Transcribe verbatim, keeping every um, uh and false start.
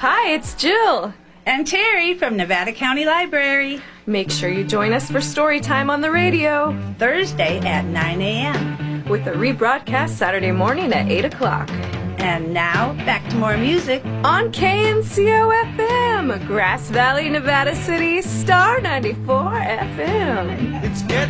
Hi, it's Jill. And Terry from Nevada County Library. Make sure you join us for story time on the radio. Thursday at nine a.m. with a rebroadcast Saturday morning at eight o'clock. And now, back to more music on K N C O F M, Grass Valley, Nevada City, Star ninety-four F M. It's getting